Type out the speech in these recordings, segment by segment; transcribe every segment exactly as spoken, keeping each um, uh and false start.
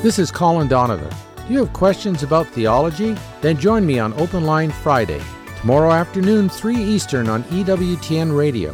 This is Colin Donovan. Do you have questions about theology? Then join me on Open Line Friday, tomorrow afternoon, three Eastern on E W T N Radio.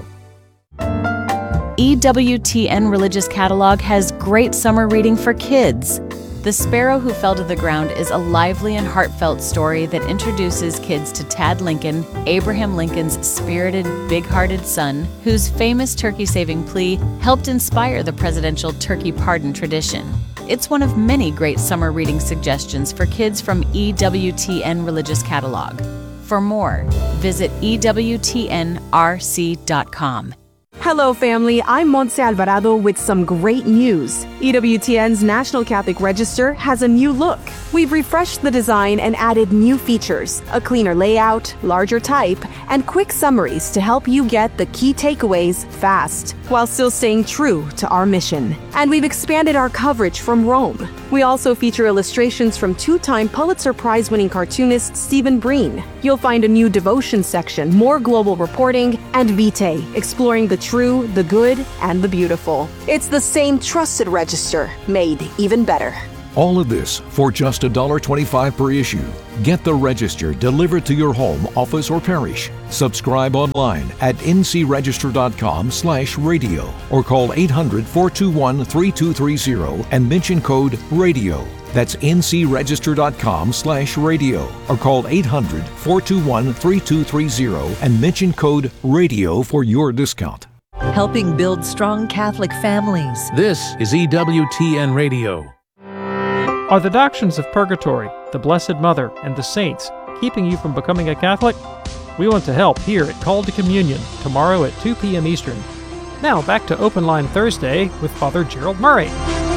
E W T N Religious Catalog has great summer reading for kids. The Sparrow Who Fell to the Ground is a lively and heartfelt story that introduces kids to Tad Lincoln, Abraham Lincoln's spirited, big-hearted son, whose famous turkey-saving plea helped inspire the presidential turkey pardon tradition. It's one of many great summer reading suggestions for kids from E W T N Religious Catalog. For more, visit E W T N R C dot com. Hello, family. I'm Montse Alvarado with some great news. E W T N's National Catholic Register has a new look. We've refreshed the design and added new features, a cleaner layout, larger type, and quick summaries to help you get the key takeaways fast, while still staying true to our mission. And we've expanded our coverage from Rome. We also feature illustrations from two-time Pulitzer Prize-winning cartoonist Stephen Breen. You'll find a new devotion section, more global reporting, and Vitae, exploring the true, the good, and the beautiful. It's the same trusted register, made even better. All of this for just one dollar twenty-five per issue. Get the Register delivered to your home, office, or parish. Subscribe online at ncregister.com slash radio or call eight hundred, four two one, three two three zero and mention code RADIO. That's ncregister.com slash radio or call eight hundred, four two one, three two three zero and mention code RADIO for your discount. Helping build strong Catholic families. This is E W T N Radio. Are the doctrines of purgatory, the Blessed Mother, and the saints keeping you from becoming a Catholic? We want to help here at Call to Communion, tomorrow at two p.m. Eastern. Now back to Open Line Thursday with Father Gerald Murray.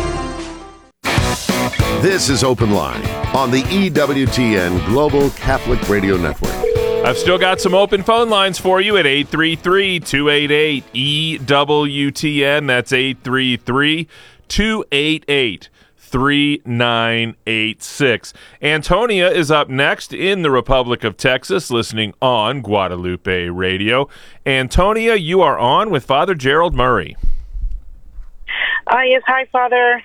This is Open Line on the E W T N Global Catholic Radio Network. I've still got some open phone lines for you at eight three three, two eight eight, E W T N. That's eight three three, two eight eight, three nine eight six. Antonia is up next in the Republic of Texas, listening on Guadalupe Radio. Antonia, you are on with Father Gerald Murray. Uh, yes, hi, Father.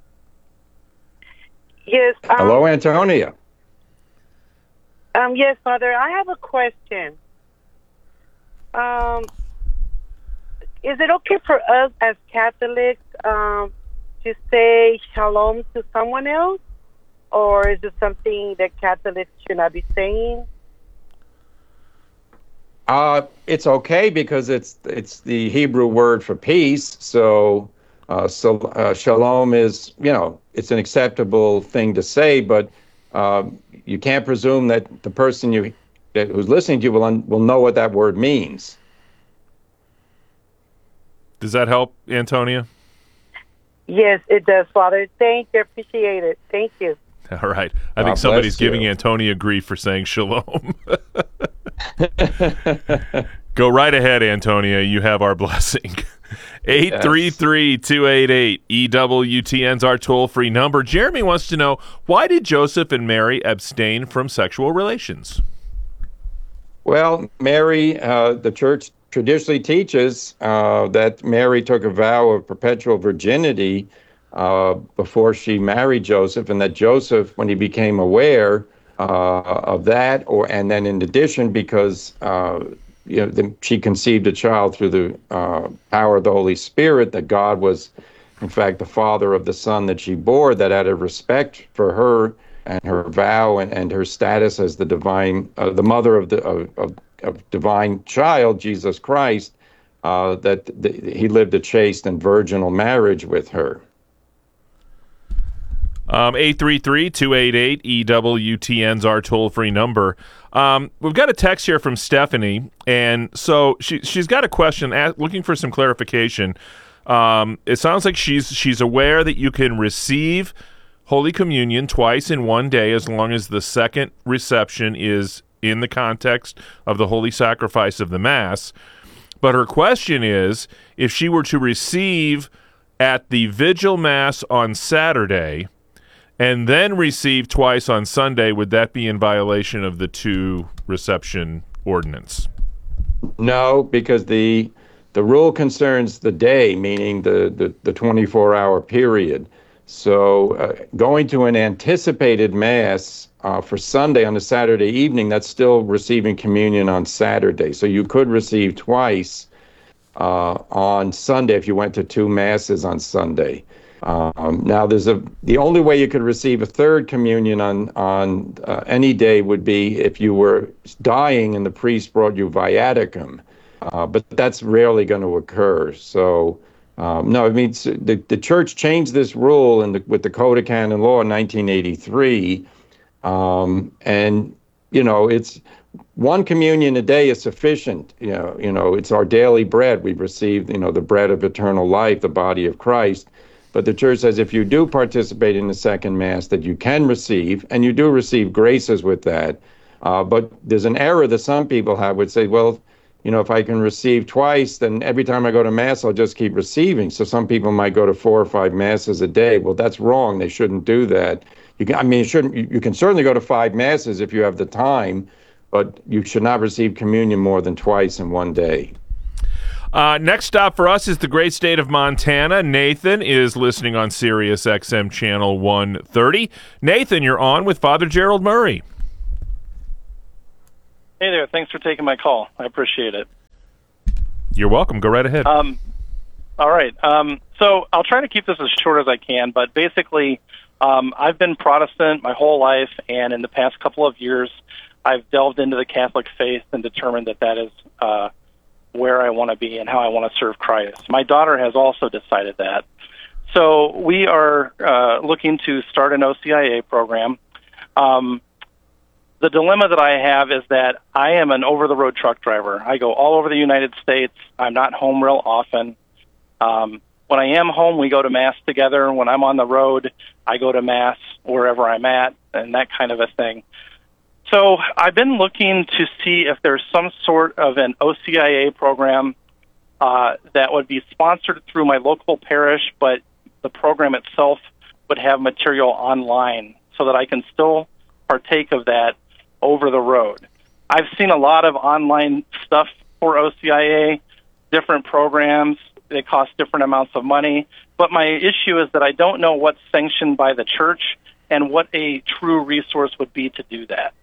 Yes. Um, Hello, Antonia. Um, yes, Father, I have a question. Um, is it okay for us as Catholics um, to say shalom to someone else? Or is it something that Catholics should not be saying? Uh, it's okay because it's it's the Hebrew word for peace. So, uh, so uh, shalom is, you know, it's an acceptable thing to say, but uh, you can't presume that the person you that, who's listening to you will un, will know what that word means. Does that help, Antonia? Yes, it does, Father. Thank you. Appreciate it. Thank you. All right. I God think somebody's bless you. giving Antonia grief for saying shalom. Go right ahead, Antonia. You have our blessing. eight three three, two eight eight, E W T N's our toll-free number. Jeremy wants to know, why did Joseph and Mary abstain from sexual relations? Well, Mary, uh, the church traditionally teaches uh, that Mary took a vow of perpetual virginity uh, before she married Joseph, and that Joseph, when he became aware uh, of that, or and then in addition, because uh, you know, the, she conceived a child through the uh, power of the Holy Spirit, that God was, in fact, the father of the son that she bore, that out of respect for her and her vow and, and her status as the divine, uh, the mother of the of, of, of divine child, Jesus Christ, uh, that the, he lived a chaste and virginal marriage with her. Um, eight three three, two eight eight, E W T N's our toll-free number. Um, we've got a text here from Stephanie, and so she, she's got a question, ask, looking for some clarification. Um, it sounds like she's she's aware that you can receive Holy Communion twice in one day as long as the second reception is in the context of the Holy Sacrifice of the Mass. But her question is, if she were to receive at the Vigil Mass on Saturday and then receive twice on Sunday, would that be in violation of the two reception ordinance? No, because the the rule concerns the day, meaning the, the, the twenty-four hour period. So uh, going to an anticipated Mass uh, for Sunday on a Saturday evening, that's still receiving communion on Saturday. So you could receive twice uh, on Sunday if you went to two Masses on Sunday. Um, now, there's a the only way you could receive a third communion on on uh, any day would be if you were dying and the priest brought you viaticum, uh, but that's rarely going to occur. So, um, no, I mean the the church changed this rule in the, with the Code of Canon Law in nineteen eighty-three, um, and you know it's one communion a day is sufficient. You know, you know it's our daily bread. We've received you know the bread of eternal life, the body of Christ. But the church says if you do participate in the second Mass, that you can receive, and you do receive graces with that. Uh, but there's an error that some people have, would say, well, you know, if I can receive twice, then every time I go to Mass, I'll just keep receiving. So some people might go to four or five Masses a day. Well, that's wrong. They shouldn't do that. You can, I mean, you shouldn't. You can certainly go to five Masses if you have the time, but you should not receive communion more than twice in one day. Uh, next stop for us is the great state of Montana. Nathan is listening on Sirius X M channel one thirty. Nathan, you're on with Father Gerald Murray. Hey there. Thanks for taking my call. I appreciate it. You're welcome. Go right ahead. Um, all right. Um, so I'll try to keep this as short as I can, but basically um, I've been Protestant my whole life, and in the past couple of years I've delved into the Catholic faith and determined that that is uh, where I want to be and how I want to serve Christ. My daughter has also decided that. So we are uh, looking to start an O C I A program. Um, the dilemma that I have is that I am an over-the-road truck driver. I go all over the United States. I'm not home real often. Um, when I am home, we go to Mass together. When I'm on the road, I go to Mass wherever I'm at and that kind of a thing. So I've been looking to see if there's some sort of an O C I A program uh, that would be sponsored through my local parish, but the program itself would have material online so that I can still partake of that over the road. I've seen a lot of online stuff for O C I A, different programs. They cost different amounts of money. But my issue is that I don't know what's sanctioned by the church and what a true resource would be to do that.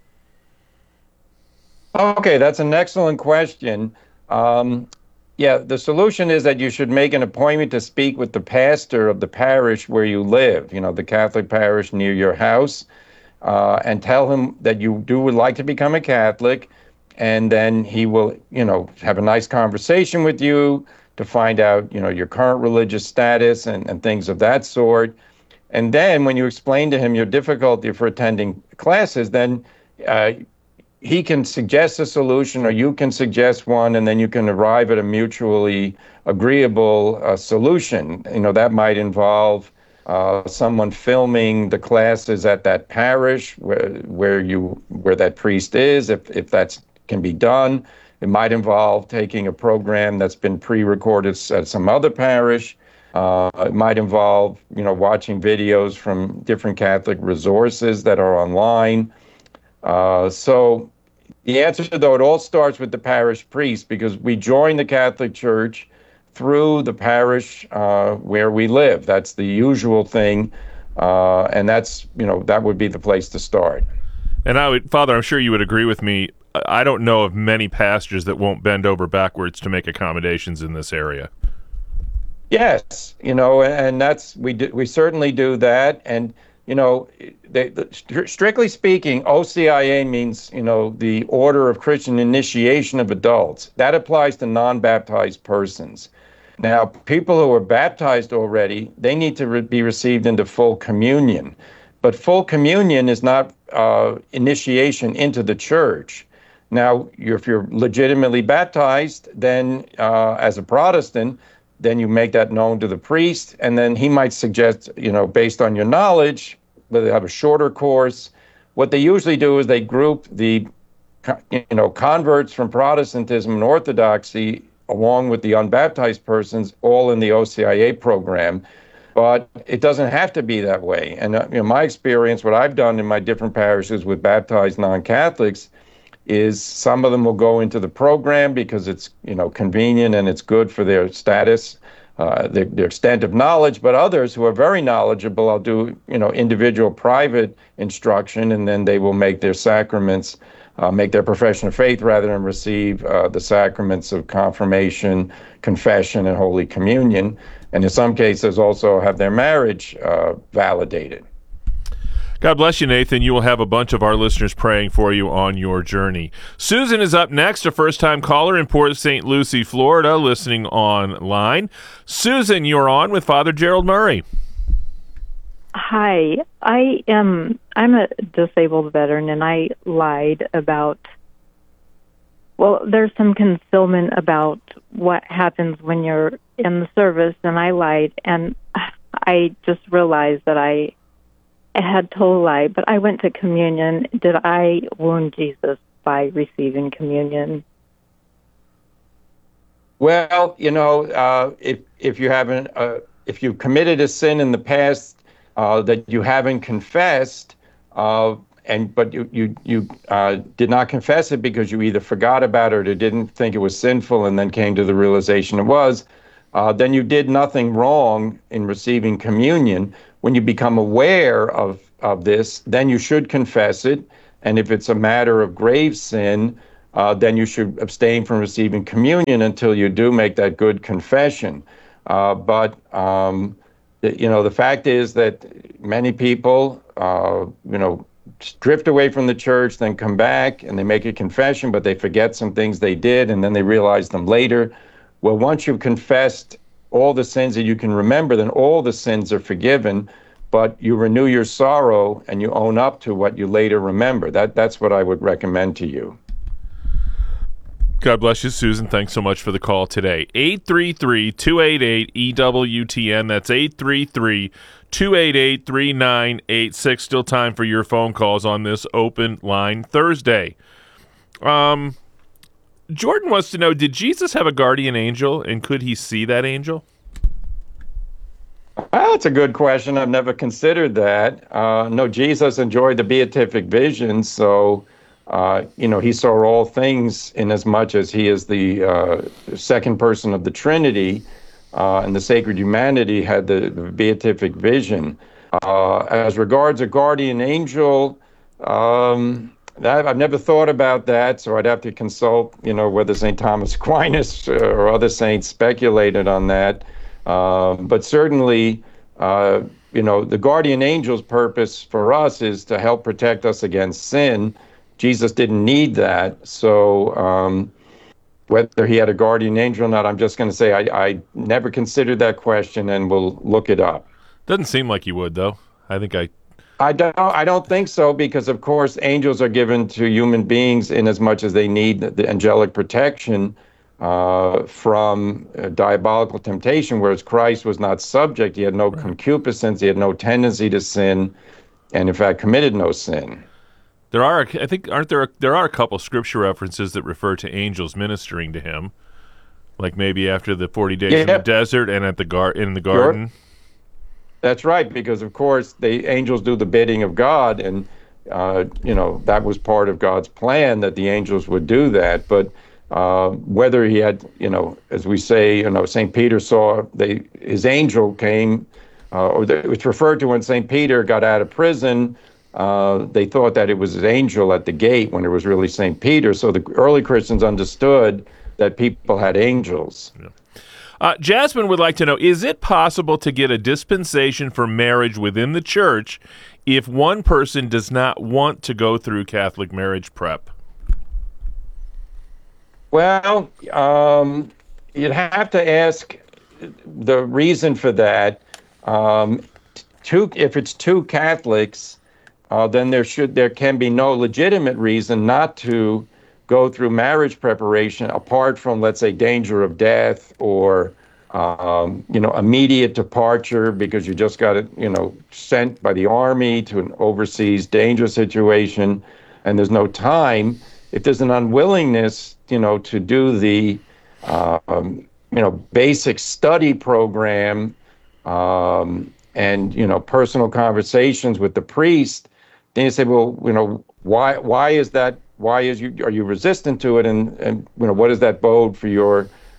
Okay, that's an excellent question. Um, yeah, the solution is that you should make an appointment to speak with the pastor of the parish where you live, you know, the Catholic parish near your house, uh, and tell him that you do would like to become a Catholic, and then he will, you know, have a nice conversation with you to find out, you know, your current religious status and, and things of that sort. And then when you explain to him your difficulty for attending classes, then uh, he can suggest a solution or you can suggest one, and then you can arrive at a mutually agreeable uh, solution. You know, that might involve uh, someone filming the classes at that parish where where you where that priest is, if if that can be done. It might involve taking a program that's been pre-recorded at some other parish. Uh, it might involve, you know, watching videos from different Catholic resources that are online. Uh, so the answer, though, it all starts with the parish priest, because we join the Catholic Church through the parish uh, where we live. That's the usual thing, uh, and that's, you know, that would be the place to start. And I would, Father, I'm sure you would agree with me. I don't know of many pastors that won't bend over backwards to make accommodations in this area. Yes, you know, and that's we do, we certainly do that, and. You know, they, the, strictly speaking, O C I A means, you know, the Order of Christian Initiation of Adults. That applies to non-baptized persons. Now, people who are baptized already, they need to re- be received into full communion. But full communion is not uh, initiation into the church. Now, you're, if you're legitimately baptized, then uh, as a Protestant, then you make that known to the priest, and then he might suggest, you know, based on your knowledge, whether they have a shorter course. What they usually do is they group the, you know, converts from Protestantism and Orthodoxy along with the unbaptized persons all in the O C I A program. But it doesn't have to be that way. And uh, you know, my experience, what I've done in my different parishes with baptized non-Catholics, is some of them will go into the program because it's, you know, convenient and it's good for their status. uh, their, their extent of knowledge, but others who are very knowledgeable, I'll do, you know, individual private instruction, and then they will make their sacraments, uh, make their profession of faith rather than receive uh, the sacraments of confirmation, confession, and Holy Communion. And in some cases also have their marriage uh, validated. God bless you, Nathan. You will have a bunch of our listeners praying for you on your journey. Susan is up next, a first-time caller in Port Saint Lucie, Florida, listening online. Susan, you're on with Father Gerald Murray. Hi, I am. I'm a disabled veteran, and I lied about. Well, there's some concealment about what happens when you're in the service, and I lied, and I just realized that I. I had told a lie, but I went to communion. Did I wound Jesus by receiving communion? Well, you know, uh, if if you haven't, uh, if you committed a sin in the past uh, that you haven't confessed, uh, and but you you you uh, did not confess it because you either forgot about it or didn't think it was sinful, and then came to the realization it was, uh, then you did nothing wrong in receiving communion. When you become aware of, of this, then you should confess it. And if it's a matter of grave sin, uh, then you should abstain from receiving communion until you do make that good confession. Uh, but, um, you know, the fact is that many people, uh, you know, drift away from the church, then come back and they make a confession, but they forget some things they did, and then they realize them later. Well, once you've confessed all the sins that you can remember, then all the sins are forgiven, but you renew your sorrow and you own up to what you later remember. That That's what I would recommend to you. God bless you, Susan. Thanks so much for the call today. eight three three, two eight eight, E W T N. That's eight three three, two eight eight, three nine eight six. Still time for your phone calls on this Open Line Thursday. Um... Jordan wants to know, did Jesus have a guardian angel, and could he see that angel? Well, that's a good question. I've never considered that. Uh, no, Jesus enjoyed the beatific vision, so, uh, you know, he saw all things in as much as he is the uh, second person of the Trinity, uh, and the sacred humanity had the, the beatific vision. Uh, as regards a guardian angel, um... I've never thought about that, so I'd have to consult, you know, whether Saint Thomas Aquinas or other saints speculated on that. Uh, but certainly, uh, you know, the guardian angel's purpose for us is to help protect us against sin. Jesus didn't need that. So um, whether he had a guardian angel or not, I'm just going to say I, I never considered that question, and we'll look it up. Doesn't seem like you would, though. I think I... I don't. I don't think so, because of course angels are given to human beings in as much as they need the angelic protection uh, from uh, diabolical temptation. Whereas Christ was not subject; he had no concupiscence, he had no tendency to sin, and in fact committed no sin. There are, I think, aren't there? There are a couple scripture references that refer to angels ministering to him, like maybe after the forty days yeah. in the desert and at the gar in the garden. Sure. That's right, because of course the angels do the bidding of God, and uh, you know that was part of God's plan that the angels would do that. But uh, whether he had, you know, as we say, you know, Saint Peter saw they his angel came, uh, or the, it was referred to when Saint Peter got out of prison. Uh, they thought that it was his angel at the gate when it was really Saint Peter. So the early Christians understood that people had angels. Yeah. Uh, Jasmine would like to know, is it possible to get a dispensation for marriage within the church if one person does not want to go through Catholic marriage prep? Well, um, you'd have to ask the reason for that. Um, two, if it's two Catholics, uh, then there should there can be no legitimate reason not to go through marriage preparation, apart from, let's say, danger of death or, um, you know, immediate departure because you just got, it, you know, sent by the army to an overseas danger situation, and there's no time. If there's an unwillingness, you know, to do the, um, you know, basic study program um, and, you know, personal conversations with the priest, then you say, well, you know, why why is that? Why is you are you resistant to it, and and you know what does that bode for your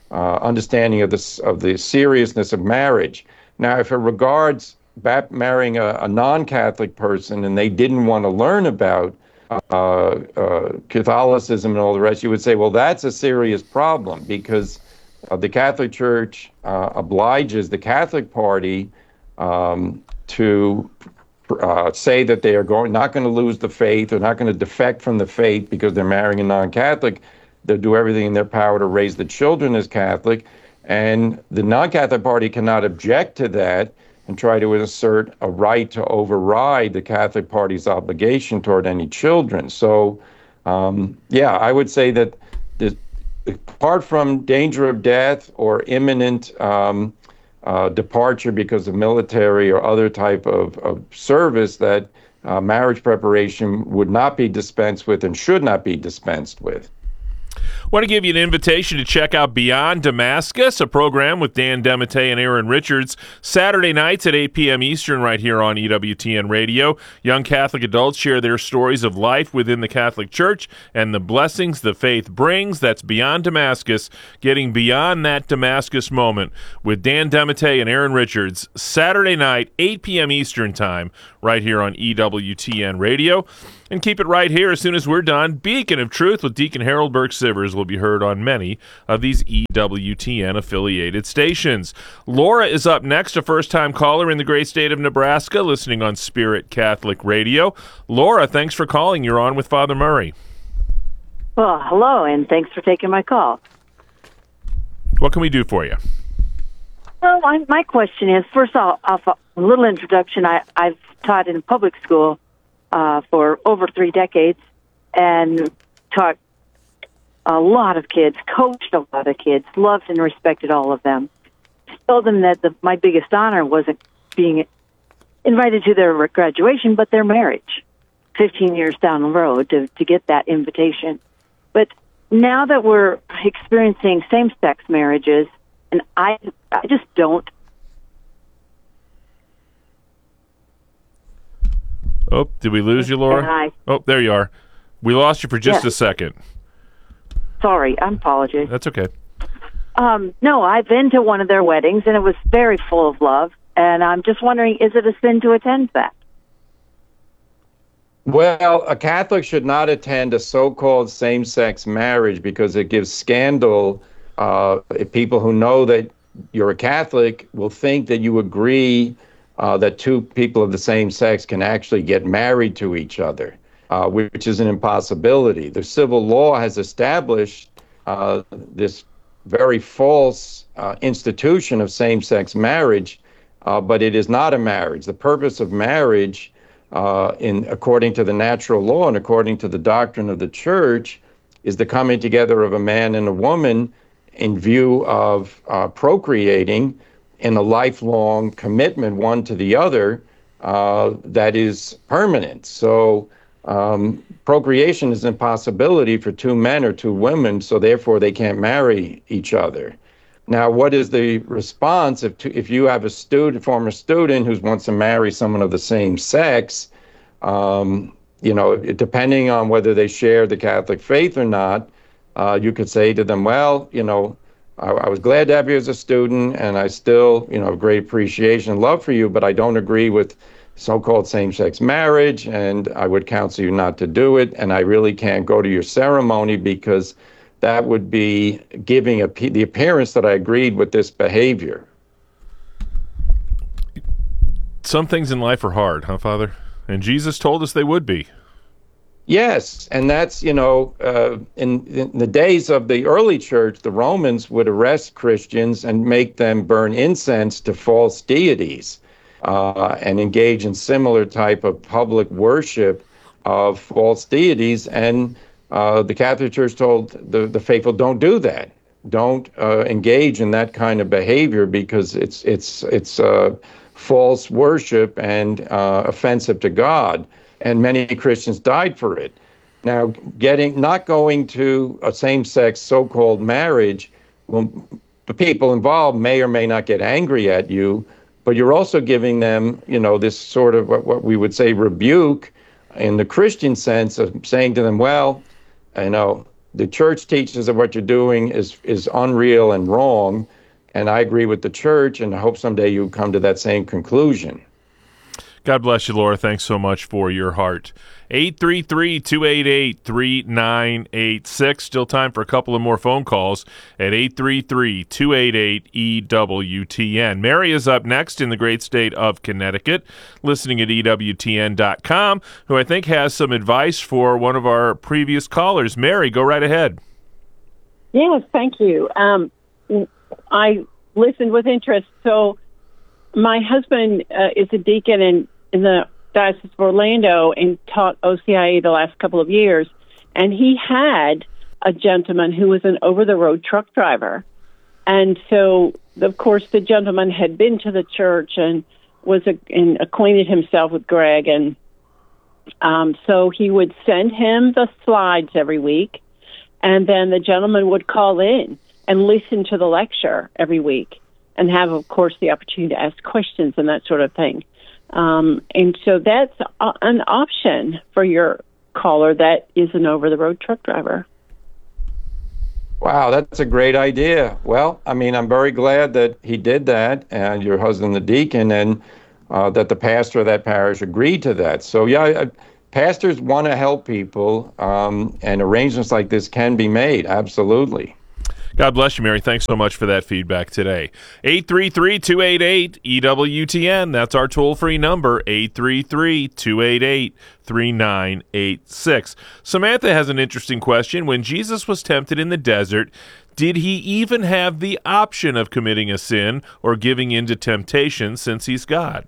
uh, understanding of this of the seriousness of marriage. Now, if it regards bap- marrying a, a non-Catholic person and they didn't want to learn about uh, uh, Catholicism and all the rest, you would say, well, that's a serious problem, because uh, the Catholic Church uh, obliges the Catholic Party um, to uh, say that they are going not going to lose the faith, they're not going to defect from the faith because they're marrying a non-Catholic. They'll do everything in their power to raise the children as Catholic. And the non-Catholic Party cannot object to that and try to assert a right to override the Catholic Party's obligation toward any children. So, um, yeah, I would say that this, apart from danger of death or imminent um, uh, departure because of military or other type of, of service, that uh, marriage preparation would not be dispensed with and should not be dispensed with. I want to give you an invitation to check out Beyond Damascus, a program with Dan DeMatte and Aaron Richards, Saturday nights at eight p.m. Eastern right here on E W T N Radio. Young Catholic adults share their stories of life within the Catholic Church and the blessings the faith brings. That's Beyond Damascus, getting beyond that Damascus moment with Dan DeMatte and Aaron Richards, Saturday night, eight p.m. Eastern time, right here on E W T N Radio. And keep it right here. As soon as we're done, Beacon of Truth with Deacon Harold Burke-Sivers will be heard on many of these E W T N-affiliated stations. Laura is up next, a first-time caller in the great state of Nebraska, listening on Spirit Catholic Radio. Laura, thanks for calling. You're on with Father Murray. Well, hello, and thanks for taking my call. What can we do for you? Well, I, my question is, first off, off a little introduction. I, I've taught in public school Uh, for over three decades, and taught a lot of kids, coached a lot of kids, loved and respected all of them. Told them that the, my biggest honor wasn't being invited to their graduation, but their marriage, fifteen years down the road, to, to get that invitation. But now that we're experiencing same-sex marriages, and I, I just don't Oh, did we lose you, Laura? I, oh, there you are. We lost you for just yes. a second. Sorry, I apologize. That's okay. Um, no, I've been to one of their weddings, and it was very full of love. And I'm just wondering, is it a sin to attend that? Well, a Catholic should not attend a so-called same-sex marriage because it gives scandal. Uh, if people who know that you're a Catholic will think that you agree Uh, that two people of the same sex can actually get married to each other, uh, which is an impossibility. The civil law has established uh, this very false uh, institution of same-sex marriage, uh, but it is not a marriage. The purpose of marriage, uh, in according to the natural law and according to the doctrine of the Church, is the coming together of a man and a woman in view of uh, procreating in a lifelong commitment one to the other uh, that is permanent. So um, procreation is an impossibility for two men or two women, so therefore they can't marry each other. Now, what is the response if, to, if you have a student, former student who wants to marry someone of the same sex, um, you know, depending on whether they share the Catholic faith or not, uh, you could say to them, well, you know, I was glad to have you as a student, and I still, you know, have great appreciation and love for you, but I don't agree with so-called same-sex marriage, and I would counsel you not to do it, and I really can't go to your ceremony because that would be giving a, the appearance that I agreed with this behavior. Some things in life are hard, huh, Father? And Jesus told us they would be. Yes, and that's, you know, uh, in, in the days of the early church, the Romans would arrest Christians and make them burn incense to false deities uh, and engage in similar type of public worship of false deities. And uh, the Catholic Church told the, the faithful, don't do that. Don't uh, engage in that kind of behavior because it's, it's, it's uh, false worship and uh, offensive to God. And many Christians died for it. Now, getting not going to a same-sex so-called marriage, well, the people involved may or may not get angry at you, but you're also giving them, you know, this sort of what, what we would say rebuke in the Christian sense of saying to them, well, you know, the church teaches that what you're doing is is unreal and wrong, and I agree with the church, and I hope someday you come to that same conclusion. God bless you, Laura. Thanks so much for your heart. eight three three, two eight eight, three nine eight six. Still time for a couple of more phone calls at eight three three, two eight eight, E W T N. Mary is up next in the great state of Connecticut, listening at E W T N dot com, who I think has some advice for one of our previous callers. Mary, go right ahead. Yes, thank you. Um, I listened with interest. So my husband uh, is a deacon in, in the Diocese of Orlando and taught O C I A the last couple of years. And he had a gentleman who was an over-the-road truck driver. And so, of course, the gentleman had been to the church and was a, and acquainted himself with Greg. And um, so he would send him the slides every week. And then the gentleman would call in and listen to the lecture every week and have, of course, the opportunity to ask questions and that sort of thing. Um, and so that's a, an option for your caller that is an over-the-road truck driver. Wow, that's a great idea. Well, I mean, I'm very glad that he did that, and your husband, the deacon, and uh, that the pastor of that parish agreed to that. So, yeah, I, pastors want to help people, um, and arrangements like this can be made, absolutely. God bless you, Mary. Thanks so much for that feedback today. eight three three, two eight eight, E W T N. That's our toll-free number, eight three three, two eight eight, three nine eight six. Samantha has an interesting question. When Jesus was tempted in the desert, did he even have the option of committing a sin or giving in to temptation since he's God?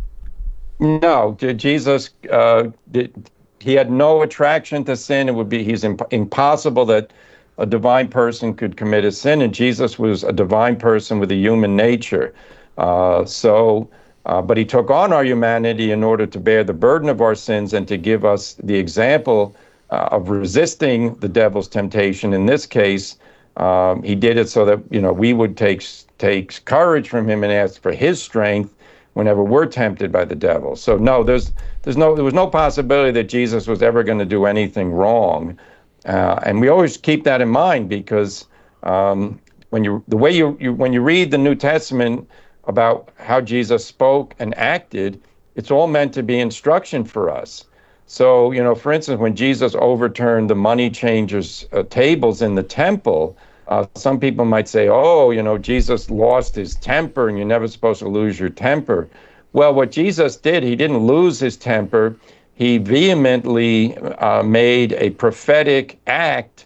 No, Jesus, uh, did, he had no attraction to sin. It would be, he's imp- impossible that a divine person could commit a sin, and Jesus was a divine person with a human nature. Uh, so, uh, but he took on our humanity in order to bear the burden of our sins and to give us the example uh, of resisting the devil's temptation. In this case, um, he did it so that, you know, we would take take courage from him and ask for his strength whenever we're tempted by the devil. So no, there's there's no there was no possibility that Jesus was ever going to do anything wrong. Uh, and we always keep that in mind because um, when you the way you, you when you read the New Testament about how Jesus spoke and acted, it's all meant to be instruction for us. So, you know, for instance, when Jesus overturned the money changers' uh, tables in the temple, uh, some people might say, oh, you know, Jesus lost his temper and you're never supposed to lose your temper. Well, what Jesus did, he didn't lose his temper. He vehemently uh, made a prophetic act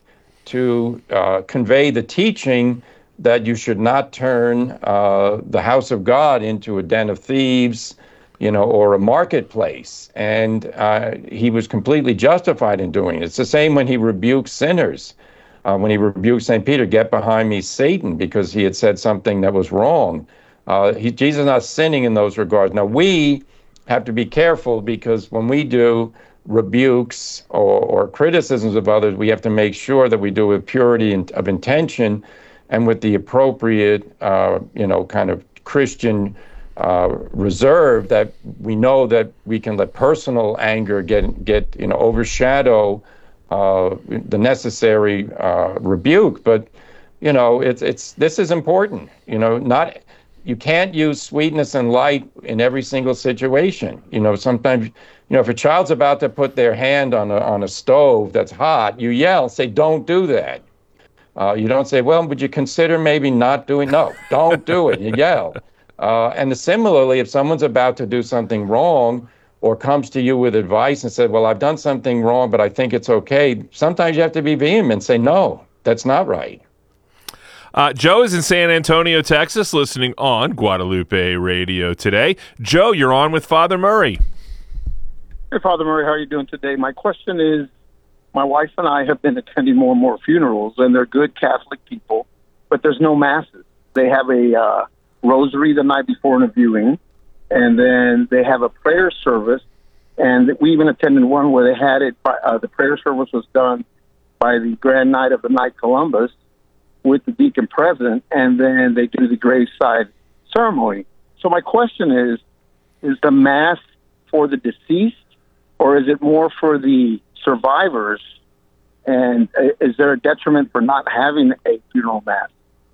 to uh, convey the teaching that you should not turn uh, the house of God into a den of thieves, you know, or a marketplace. And uh, he was completely justified in doing it. It's the same when he rebuked sinners. Uh, when he rebuked Saint Peter, get behind me, Satan, because he had said something that was wrong. Uh, he, Jesus is not sinning in those regards. Now, we have to be careful because when we do rebukes or, or criticisms of others, we have to make sure that we do it with purity of intention and with the appropriate, uh, you know, kind of Christian uh, reserve, that we know that we can let personal anger get, get you know, overshadow uh, the necessary uh, rebuke. But, you know, it's it's this is important, you know, not... You can't use sweetness and light in every single situation. You know, sometimes, you know, if a child's about to put their hand on a on a stove that's hot, you yell, say, don't do that. Uh, you don't say, well, would you consider maybe not doing? No, don't do it. You yell. Uh, and similarly, if someone's about to do something wrong or comes to you with advice and said, well, I've done something wrong, but I think it's okay, sometimes you have to be vehement and say, no, that's not right. Uh, Joe is in San Antonio, Texas, listening on Guadalupe Radio today. Joe, you're on with Father Murray. Hey, Father Murray, how are you doing today? My question is, my wife and I have been attending more and more funerals, and they're good Catholic people, but there's no masses. They have a uh, rosary the night before in a viewing, and then they have a prayer service, and we even attended one where they had it, by, uh, the prayer service was done by the Grand Knight of the Knight Columbus, with the deacon present, and then they do the graveside ceremony. So my question is, is the Mass for the deceased, or is it more for the survivors And uh, is there a detriment for not having a funeral mass?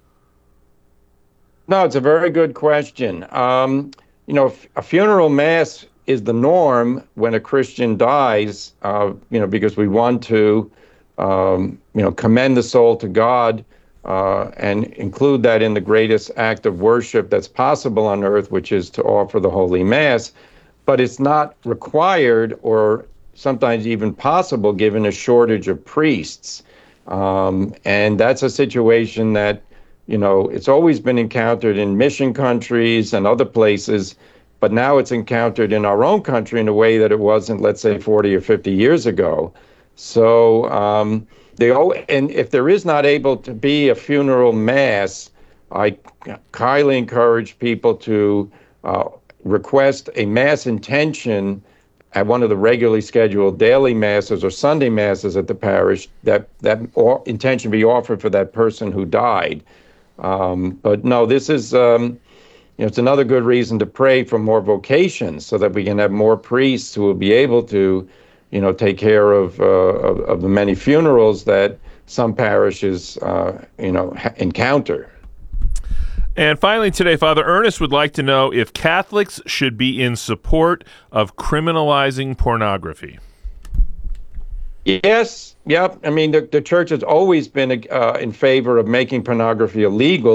No, it's a very good question. Um, you know, a funeral mass is the norm when a Christian dies, uh, you know, because we want to, um, you know, commend the soul to God uh, and include that in the greatest act of worship that's possible on earth, which is to offer the Holy Mass. But it's not required or sometimes even possible given a shortage of priests. Um, and that's a situation that, you know, it's always been encountered in mission countries and other places, but now it's encountered in our own country in a way that it wasn't, let's say, forty or fifty years ago. So um, they all, and if there is not able to be a funeral mass, I highly encourage people to uh, request a mass intention at one of the regularly scheduled daily masses or Sunday masses at the parish, that that intention be offered for that person who died. Um, but no, this is, um, you know, it's another good reason to pray for more vocations so that we can have more priests who will be able to, you know, take care of, uh, of, of the many funerals that some parishes, uh, you know, ha- encounter. And finally today, Father Ernest would like to know if Catholics should be in support of criminalizing pornography. Yes, yep. I mean, the, the church has always been uh, in favor of making pornography illegal.